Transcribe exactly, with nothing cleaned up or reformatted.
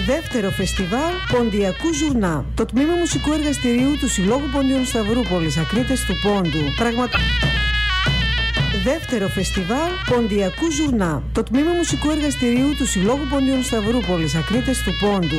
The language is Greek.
Δεύτερο φεστιβάλ Ποντιακού Ζουρνά. Το τμήμα μουσικού εργαστηρίου του Συλλόγου Ποντίων Σταυρούπολης, Ακρίτες του Πόντου. Πραγμα... Δεύτερο φεστιβάλ Ποντιακού Ζουρνά. Το τμήμα μουσικού εργαστηρίου του Συλλόγου Ποντίων Σταυρούπολης, Ακρίτες του Πόντου.